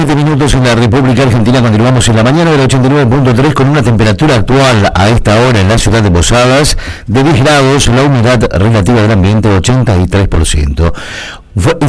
Minutos en la República Argentina. Continuamos en la mañana del 89.3 con una temperatura actual a esta hora en la ciudad de Posadas de 10 grados, la humedad relativa del ambiente 83%.